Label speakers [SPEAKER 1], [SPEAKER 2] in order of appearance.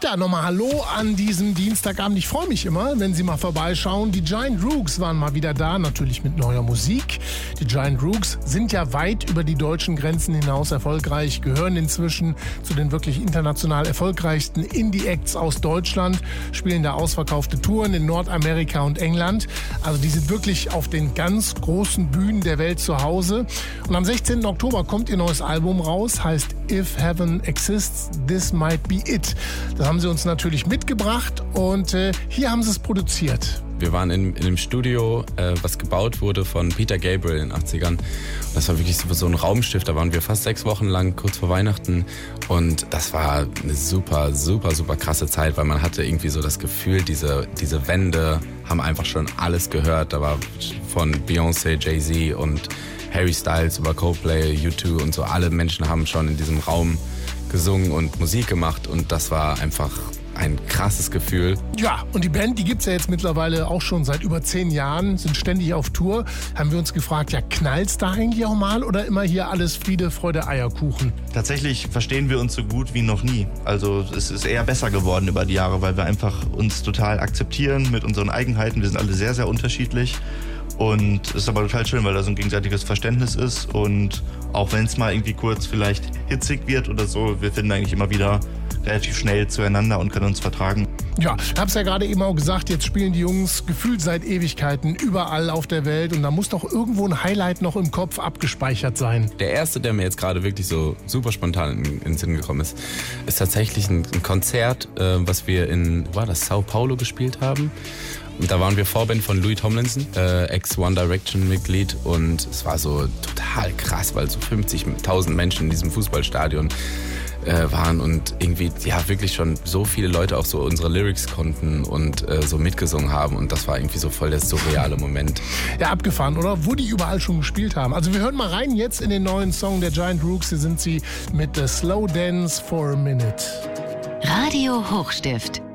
[SPEAKER 1] Ja, nochmal Hallo an diesem Dienstagabend. Ich freue mich immer, wenn Sie mal vorbeischauen. Die Giant Rooks waren mal wieder da, natürlich mit neuer Musik. Die Giant Rooks sind ja weit über die deutschen Grenzen hinaus erfolgreich, gehören inzwischen zu den wirklich international erfolgreichsten Indie-Acts aus Deutschland, spielen da ausverkaufte Touren in Nordamerika und England. Also die sind wirklich auf den ganz großen Bühnen der Welt zu Hause. Und am 16. Oktober kommt ihr neues Album raus, heißt If Heaven Exists, This Might Be It. Das haben sie uns natürlich mitgebracht und hier haben sie es produziert.
[SPEAKER 2] Wir waren in einem Studio, was gebaut wurde von Peter Gabriel in den 80ern. Das war wirklich so ein Raumschiff, da waren wir fast 6 Wochen lang, kurz vor Weihnachten. Und das war eine super, super, super krasse Zeit, weil man hatte irgendwie so das Gefühl, diese Wände haben einfach schon alles gehört. Da war von Beyoncé, Jay-Z und Harry Styles über Coldplay, U2 und so. Alle Menschen haben schon in diesem Raum gesungen und Musik gemacht und das war einfach ein krasses Gefühl.
[SPEAKER 1] Ja, und die Band, die gibt's ja jetzt mittlerweile auch schon seit über 10 Jahren, sind ständig auf Tour. Haben wir uns gefragt, ja, knallt's da eigentlich auch mal oder immer hier alles Friede, Freude, Eierkuchen?
[SPEAKER 3] Tatsächlich verstehen wir uns so gut wie noch nie. Also es ist eher besser geworden über die Jahre, weil wir einfach uns total akzeptieren mit unseren Eigenheiten. Wir sind alle sehr, sehr unterschiedlich. Und es ist aber total schön, weil da so ein gegenseitiges Verständnis ist. Und auch wenn es mal irgendwie kurz vielleicht hitzig wird oder so, wir finden eigentlich immer wieder relativ schnell zueinander und können uns vertragen.
[SPEAKER 1] Ja, ich hab's ja gerade eben auch gesagt, jetzt spielen die Jungs gefühlt seit Ewigkeiten überall auf der Welt und da muss doch irgendwo ein Highlight noch im Kopf abgespeichert sein.
[SPEAKER 2] Der erste, der mir jetzt gerade wirklich so super spontan in den Sinn gekommen ist, ist tatsächlich ein Konzert, was wir in Sao Paulo gespielt haben. Und da waren wir Vorband von Louis Tomlinson, Ex-One Direction-Mitglied. Und es war so total krass, weil so 50.000 Menschen in diesem Fußballstadion waren und irgendwie ja wirklich schon so viele Leute auch so unsere Lyrics konnten und so mitgesungen haben. Und das war irgendwie so voll der surreale Moment.
[SPEAKER 1] Ja, abgefahren, oder? Wo die überall schon gespielt haben. Also wir hören mal rein jetzt in den neuen Song der Giant Rooks. Hier sind sie mit The Slow Dance for a Minute.
[SPEAKER 4] Radio Hochstift.